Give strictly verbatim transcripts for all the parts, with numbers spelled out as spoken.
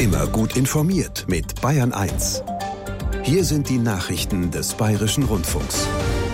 Immer gut informiert mit Bayern eins. Hier sind die Nachrichten des Bayerischen Rundfunks.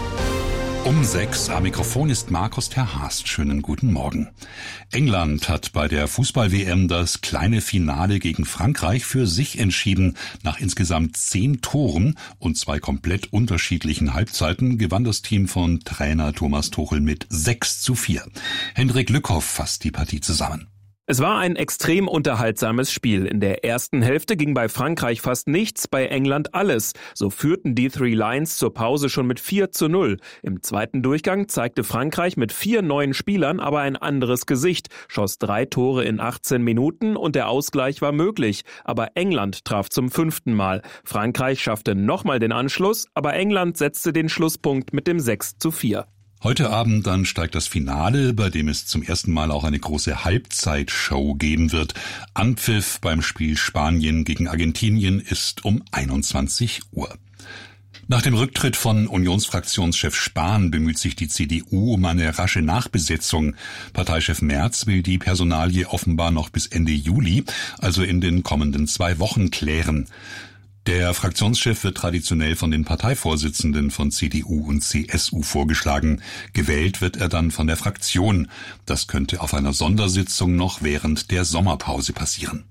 Um sechs am Mikrofon ist Markus Terhast. Schönen guten Morgen. England hat bei der Fußball-W M das kleine Finale gegen Frankreich für sich entschieden. Nach insgesamt zehn Toren und zwei komplett unterschiedlichen Halbzeiten gewann das Team von Trainer Thomas Tuchel mit sechs zu vier. Hendrik Lückhoff fasst die Partie zusammen. Es war ein extrem unterhaltsames Spiel. In der ersten Hälfte ging bei Frankreich fast nichts, bei England alles. So führten die Three Lions zur Pause schon mit vier zu null. Im zweiten Durchgang zeigte Frankreich mit vier neuen Spielern aber ein anderes Gesicht, schoss drei Tore in achtzehn Minuten und der Ausgleich war möglich. Aber England traf zum fünften Mal. Frankreich schaffte nochmal den Anschluss, aber England setzte den Schlusspunkt mit dem sechs zu vier. Heute Abend dann steigt das Finale, bei dem es zum ersten Mal auch eine große Halbzeitshow geben wird. Anpfiff beim Spiel Spanien gegen Argentinien ist um einundzwanzig Uhr. Nach dem Rücktritt von Unionsfraktionschef Spahn bemüht sich die C D U um eine rasche Nachbesetzung. Parteichef Merz will die Personalie offenbar noch bis Ende Juli, also in den kommenden zwei Wochen, klären. Der Fraktionschef wird traditionell von den Parteivorsitzenden von C D U und C S U vorgeschlagen. Gewählt wird er dann von der Fraktion. Das könnte auf einer Sondersitzung noch während der Sommerpause passieren.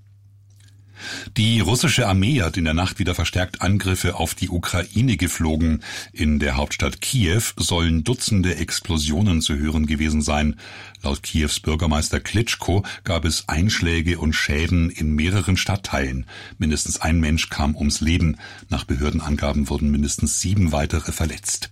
Die russische Armee hat in der Nacht wieder verstärkt Angriffe auf die Ukraine geflogen. In der Hauptstadt Kiew sollen Dutzende Explosionen zu hören gewesen sein. Laut Kiews Bürgermeister Klitschko gab es Einschläge und Schäden in mehreren Stadtteilen. Mindestens ein Mensch kam ums Leben. Nach Behördenangaben wurden mindestens sieben weitere verletzt.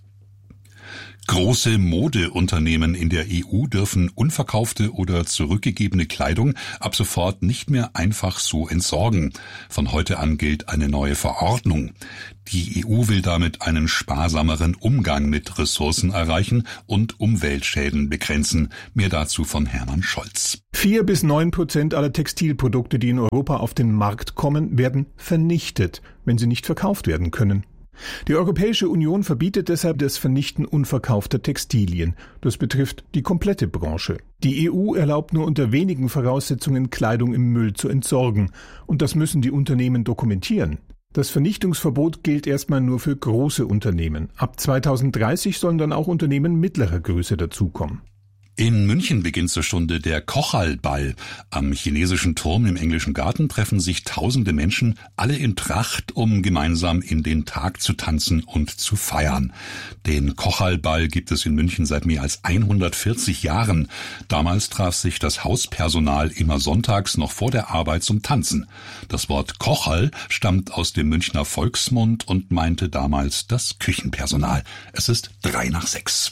Große Modeunternehmen in der E U dürfen unverkaufte oder zurückgegebene Kleidung ab sofort nicht mehr einfach so entsorgen. Von heute an gilt eine neue Verordnung. Die E U will damit einen sparsameren Umgang mit Ressourcen erreichen und Umweltschäden begrenzen. Mehr dazu von Hermann Scholz. Vier bis neun Prozent aller Textilprodukte, die in Europa auf den Markt kommen, werden vernichtet, wenn sie nicht verkauft werden können. Die Europäische Union verbietet deshalb das Vernichten unverkaufter Textilien. Das betrifft die komplette Branche. Die E U erlaubt nur unter wenigen Voraussetzungen, Kleidung im Müll zu entsorgen. Und das müssen die Unternehmen dokumentieren. Das Vernichtungsverbot gilt erstmal nur für große Unternehmen. Ab zweitausenddreißig sollen dann auch Unternehmen mittlerer Größe dazukommen. In München beginnt zur Stunde der Kochal-Ball. Am chinesischen Turm im Englischen Garten treffen sich tausende Menschen, alle in Tracht, um gemeinsam in den Tag zu tanzen und zu feiern. Den Kochal-Ball gibt es in München seit mehr als hundertvierzig Jahren. Damals traf sich das Hauspersonal immer sonntags noch vor der Arbeit zum Tanzen. Das Wort Kochal stammt aus dem Münchner Volksmund und meinte damals das Küchenpersonal. Es ist drei nach sechs.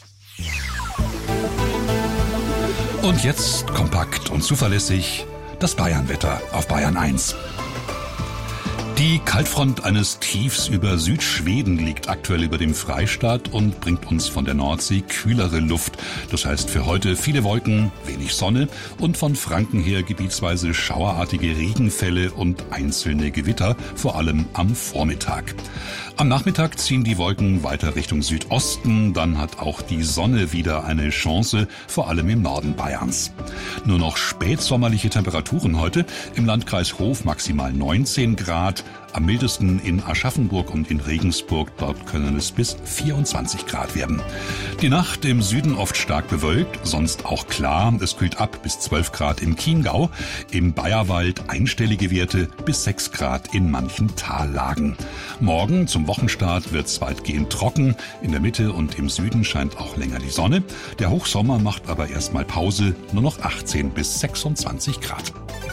Und jetzt kompakt und zuverlässig das Bayernwetter auf Bayern eins. Die Kaltfront eines Tiefs über Südschweden liegt aktuell über dem Freistaat und bringt uns von der Nordsee kühlere Luft. Das heißt für heute viele Wolken, wenig Sonne und von Franken her gebietsweise schauerartige Regenfälle und einzelne Gewitter, vor allem am Vormittag. Am Nachmittag ziehen die Wolken weiter Richtung Südosten, dann hat auch die Sonne wieder eine Chance, vor allem im Norden Bayerns. Nur noch spätsommerliche Temperaturen heute, im Landkreis Hof maximal neunzehn Grad, am mildesten in Aschaffenburg und in Regensburg, dort können es bis vierundzwanzig Grad werden. Die Nacht im Süden oft stark bewölkt, sonst auch klar, es kühlt ab bis zwölf Grad im Chiemgau, im Bayerwald einstellige Werte bis sechs Grad in manchen Tallagen. Morgen zum Wochenstart wird's weitgehend trocken, in der Mitte und im Süden scheint auch länger die Sonne. Der Hochsommer macht aber erstmal Pause, nur noch achtzehn bis sechsundzwanzig Grad.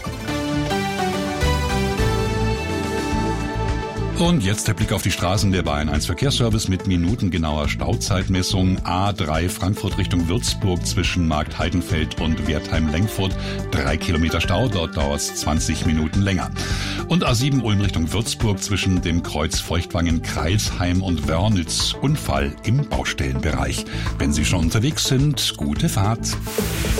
Und jetzt der Blick auf die Straßen. Der Bayern eins Verkehrsservice mit minutengenauer Stauzeitmessung. A drei Frankfurt Richtung Würzburg zwischen Marktheidenfeld und Wertheim-Lengfurt. Drei Kilometer Stau, dort dauert es zwanzig Minuten länger. Und A sieben Ulm Richtung Würzburg zwischen dem Kreuz Feuchtwangen, Kreilsheim und Wörnitz. Unfall im Baustellenbereich. Wenn Sie schon unterwegs sind, gute Fahrt.